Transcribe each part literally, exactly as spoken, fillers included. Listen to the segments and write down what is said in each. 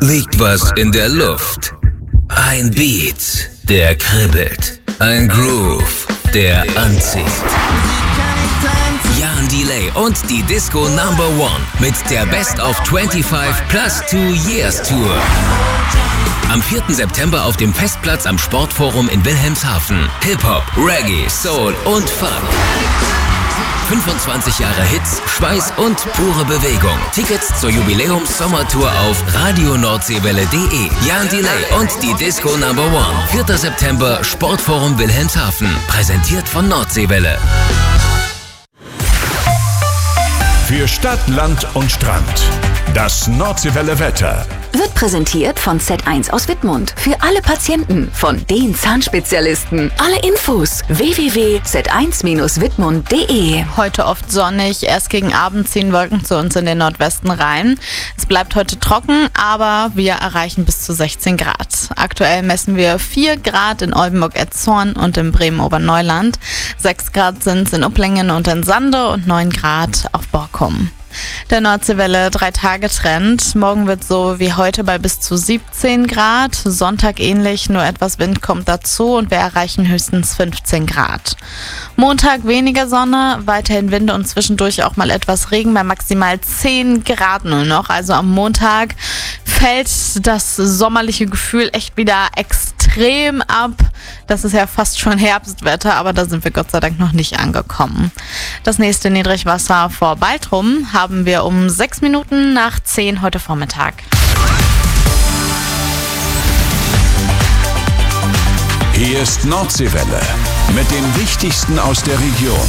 liegt was in der Luft. Ein Beat, der kribbelt. Ein Groove, der anzieht. Jan Delay und die Disco Number One mit der Best of fünfundzwanzig plus two Years Tour. Am vierten September auf dem Festplatz am Sportforum in Wilhelmshaven. Hip-Hop, Reggae, Soul und Funk. fünfundzwanzig Jahre Hits, Schweiß und pure Bewegung. Tickets zur Jubiläums-Sommertour auf radio nordseewelle punkt de. Jan Delay und die Disco Number One. vierten September, Sportforum Wilhelmshaven. Präsentiert von Nordseewelle. Für Stadt, Land und Strand. Das Nordseewelle Wetter. Wird präsentiert von Z eins aus Wittmund. Für alle Patienten von den Zahnspezialisten. Alle Infos w w w punkt z eins wittmund punkt de. Heute oft sonnig. Erst gegen Abend ziehen Wolken zu uns in den Nordwesten rein. Es bleibt heute trocken, aber wir erreichen bis zu sechzehn Grad. Aktuell messen wir vier Grad in Oldenburg-Etzhorn und in Bremen-Oberneuland. sechs Grad sind es in Upplingen und in Sande und neun Grad auf Borkum. Der Nordseewelle drei-Tage-Trend. Morgen wird so wie heute bei bis zu siebzehn Grad. Sonntag ähnlich, nur etwas Wind kommt dazu und wir erreichen höchstens fünfzehn Grad. Montag weniger Sonne, weiterhin Winde und zwischendurch auch mal etwas Regen bei maximal zehn Grad nur noch. Also am Montag fällt das sommerliche Gefühl echt wieder extrem ab. Das ist ja fast schon Herbstwetter, aber da sind wir Gott sei Dank noch nicht angekommen. Das nächste Niedrigwasser vor Baltrum haben wir um sechs Minuten nach zehn heute Vormittag. Hier ist Nordseewelle mit dem Wichtigsten aus der Region.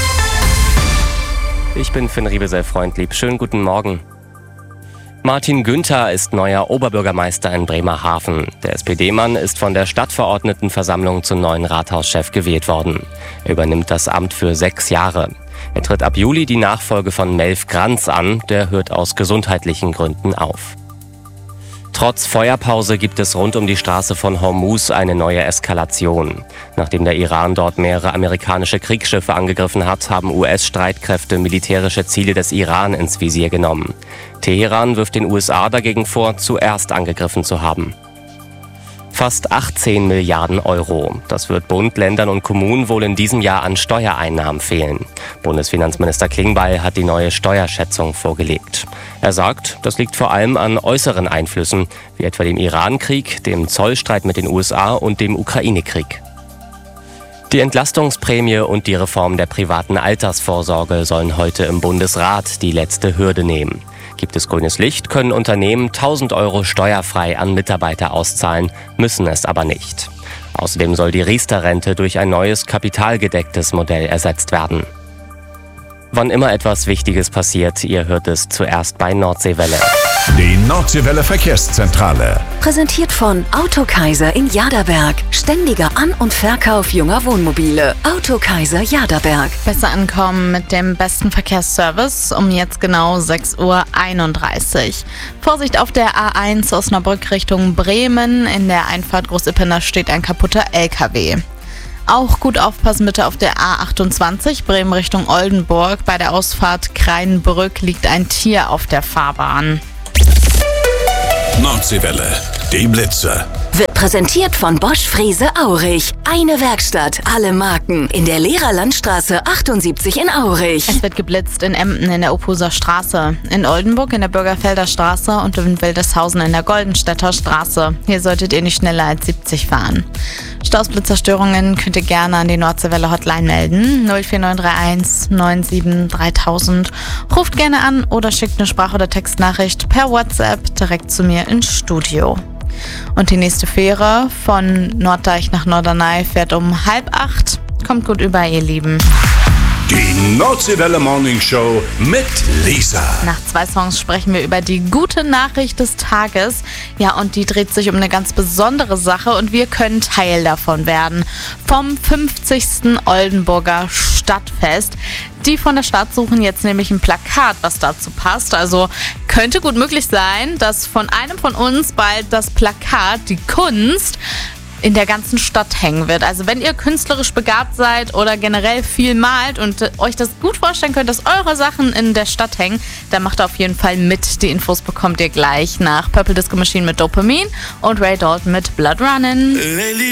Ich bin Finn Riebesell-Freundlieb. Schönen guten Morgen. Martin Günther ist neuer Oberbürgermeister in Bremerhaven. Der S P D-Mann ist von der Stadtverordnetenversammlung zum neuen Rathauschef gewählt worden. Er übernimmt das Amt für sechs Jahre. Er tritt ab Juli die Nachfolge von Melf Granz an, der hört aus gesundheitlichen Gründen auf. Trotz Feuerpause gibt es rund um die Straße von Hormuz eine neue Eskalation. Nachdem der Iran dort mehrere amerikanische Kriegsschiffe angegriffen hat, haben U S-Streitkräfte militärische Ziele des Iran ins Visier genommen. Teheran wirft den U S A dagegen vor, zuerst angegriffen zu haben. Fast achtzehn Milliarden Euro. Das wird Bund, Ländern und Kommunen wohl in diesem Jahr an Steuereinnahmen fehlen. Bundesfinanzminister Klingbeil hat die neue Steuerschätzung vorgelegt. Er sagt, das liegt vor allem an äußeren Einflüssen, wie etwa dem Iran-Krieg, dem Zollstreit mit den U S A und dem Ukraine-Krieg. Die Entlastungsprämie und die Reform der privaten Altersvorsorge sollen heute im Bundesrat die letzte Hürde nehmen. Gibt es grünes Licht, können Unternehmen tausend Euro steuerfrei an Mitarbeiter auszahlen, müssen es aber nicht. Außerdem soll die Riester-Rente durch ein neues kapitalgedecktes Modell ersetzt werden. Wann immer etwas Wichtiges passiert, ihr hört es zuerst bei Nordseewelle. Die Nordseewelle Verkehrszentrale. Präsentiert von Autokaiser in Jaderberg. Ständiger An- und Verkauf junger Wohnmobile. Autokaiser Jaderberg. Besser ankommen mit dem besten Verkehrsservice um jetzt genau sechs Uhr einunddreißig. Vorsicht auf der A eins Osnabrück Richtung Bremen. In der Einfahrt Großippener steht ein kaputter L K W. Auch gut aufpassen bitte auf der A achtundzwanzig Bremen Richtung Oldenburg. Bei der Ausfahrt Kreinbrück liegt ein Tier auf der Fahrbahn. Nordseewelle, die Blitze. Wird präsentiert von Bosch Frese Aurich. Eine Werkstatt, alle Marken. In der Lehrerlandstraße achtundsiebzig in Aurich. Es wird geblitzt in Emden in der Opuser Straße, in Oldenburg in der Bürgerfelder Straße und in Wildeshausen in der Goldenstädter Straße. Hier solltet ihr nicht schneller als siebzig fahren. Stausblitzerstörungen könnt ihr gerne an die Nordseewelle Hotline melden. null vier neun drei eins neun sieben dreitausend. Ruft gerne an oder schickt eine Sprach- oder Textnachricht per WhatsApp direkt zu mir ins Studio. Und die nächste Fähre von Norddeich nach Norderney fährt um halb acht. Kommt gut über, ihr Lieben. Die Nordseewelle Morning Show mit Lisa. Nach zwei Songs sprechen wir über die gute Nachricht des Tages. Ja, und die dreht sich um eine ganz besondere Sache und wir können Teil davon werden. Vom fünfzigsten Oldenburger Stadtfest. Die von der Stadt suchen jetzt nämlich ein Plakat, was dazu passt. Also könnte gut möglich sein, dass von einem von uns bald das Plakat, die Kunst, in der ganzen Stadt hängen wird. Also wenn ihr künstlerisch begabt seid oder generell viel malt und äh, euch das gut vorstellen könnt, dass eure Sachen in der Stadt hängen, dann macht auf jeden Fall mit. Die Infos bekommt ihr gleich nach Purple Disco Machine mit Dopamin und Ray Dalton mit Blood Runnin'.